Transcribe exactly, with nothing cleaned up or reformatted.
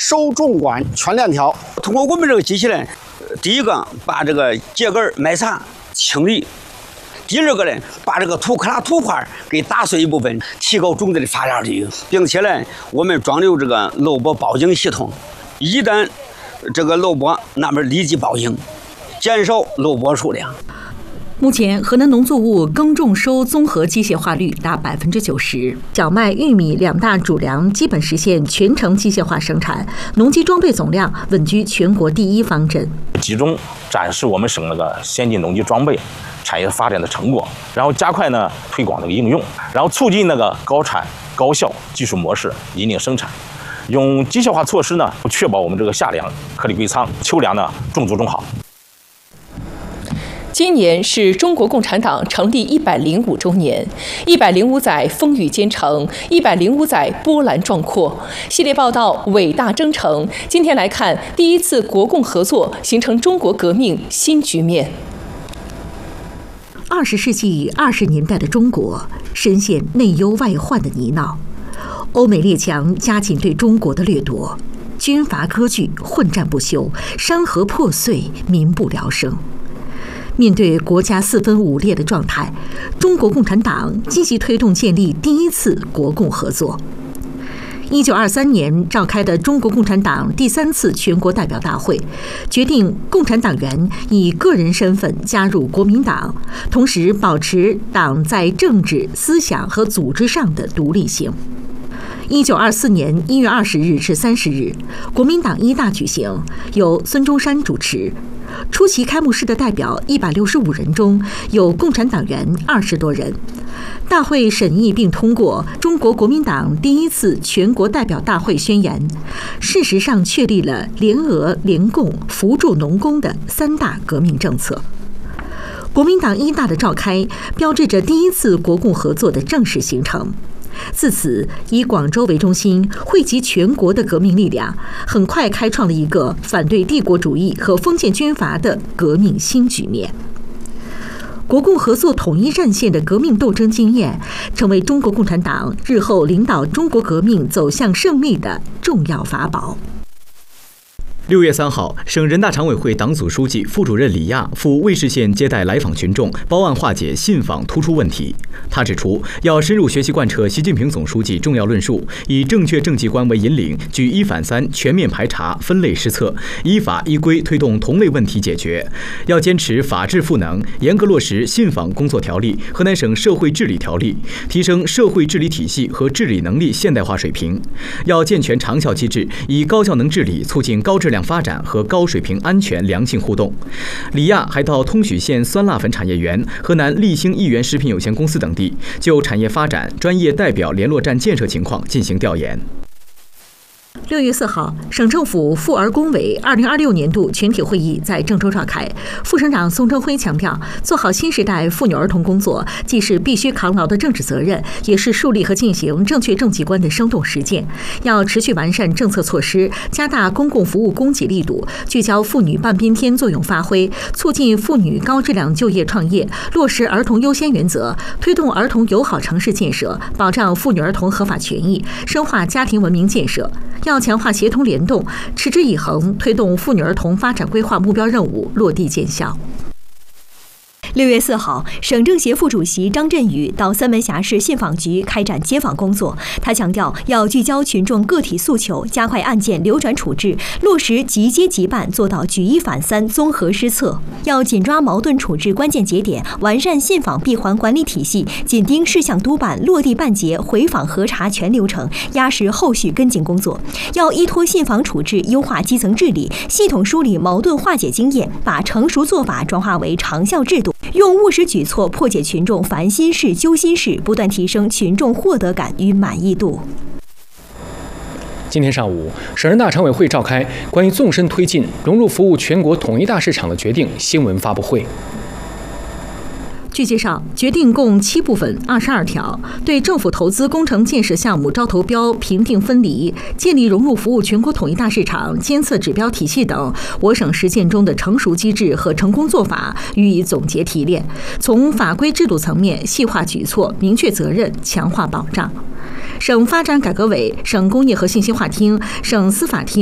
收纵管全链条。 通过我们这个机器呢，第一个把这个秸秆埋撒清理，第二个呢，把这个土克拉土块给打碎一部分，提高种子的发芽率，并且呢，我们装有这个漏播报警系统，一旦这个漏播，那么立即报警，减少漏播数量。 目前，河南农作物耕种收综合机械化率达百分之九十，小麦、玉米两大主粮基本实现全程机械化生产，农机装备总量稳居全国第一方阵。 集中展示我们省那个先进农机装备产业发展的成果，然后加快呢推广那个应用，然后促进那个高产高效技术模式，引领生产。用机械化措施呢，确保我们这个夏粮颗粒归仓，秋粮呢种足种好。 今年是中国共产党成立一百零五周年，一百零五载风雨兼程，一百零五载波澜壮阔。系列报道《伟大征程》，今天来看第一次国共合作形成中国革命新局面。 二十世纪二十年代的中国深陷内忧外患的泥淖，欧美列强加紧对中国的掠夺，军阀割据，混战不休，山河破碎，民不聊生。面对国家四分五裂的状态，中国共产党积极推动建立第一次国共合作。一九二三年召开的中国共产党第三次全国代表大会，决定共产党员以个人身份加入国民党，同时保持党在政治、思想和组织上的独立性。一九二四年一月二十日至三十日，国民党一大举行，由孙中山主持。出席开幕式的代表一百六十五人中，有共产党员二十多人。大会审议并通过《中国国民党第一次全国代表大会宣言》，事实上确立了联俄、联共、扶助农工的三大革命政策。国民党一大的召开，标志着第一次国共合作的正式形成。自此，以广州为中心，汇集全国的革命力量，很快开创了一个反对帝国主义和封建军阀的革命新局面。国共合作统一战线的革命斗争经验，成为中国共产党日后领导中国革命走向胜利的重要法宝。 六月三号，省人大常委会党组书记、副主任李亚赴魏市县接待来访群众，包案化解信访突出问题。他指出，要深入学习贯彻习近平总书记重要论述，以正确政绩观为引领，举一反三，全面排查、分类施策，依法依规推动同类问题解决。要坚持法治赋能，严格落实信访工作条例、河南省社会治理条例，提升社会治理体系和治理能力现代化水平。要健全长效机制，以高效能治理促进高质量发展和高水平安全良性互动。李亚还到通许县酸辣粉产业园、河南立兴益源食品有限公司等地，就产业发展、专业代表联络站建设情况进行调研。 六月四号，省政府妇儿工委二零二六年度全体会议在郑州召开。副省长宋征辉强调，做好新时代妇女儿童工作，既是必须扛牢的政治责任，也是树立和进行正确政绩观的生动实践。要持续完善政策措施，加大公共服务供给力度，聚焦妇女半边天作用发挥，促进妇女高质量就业创业，落实儿童优先原则，推动儿童友好城市建设，保障妇女儿童合法权益，深化家庭文明建设。要强化协同联动，持之以恒推动妇女儿童发展规划目标任务落地见效。 六月四号，省政协副主席张振宇到三门峡市信访局开展接访工作。他强调，要聚焦群众个体诉求，加快案件流转处置，落实即接即办，做到举一反三、综合施策。要紧抓矛盾处置关键节点，完善信访闭环管理体系，紧盯事项督办、落地办结、回访核查全流程，压实后续跟进工作。要依托信访处置，优化基层治理，系统梳理矛盾化解经验，把成熟做法转化为长效制度。用务实举措破解群众烦心事、揪心事，不断提升群众获得感与满意度。 今天上午，省人大常委会召开关于纵深推进融入服务全国统一大市场的决定新闻发布会。 据介绍，决定共七部分二十二条，对政府投资工程建设项目招投标、评定分离、建立融入服务全国统一大市场监测指标体系等我省实践中的成熟机制和成功做法予以总结提炼，从法规制度层面细化举措，明确责任，强化保障。省发展改革委、省工业和信息化厅、省司法厅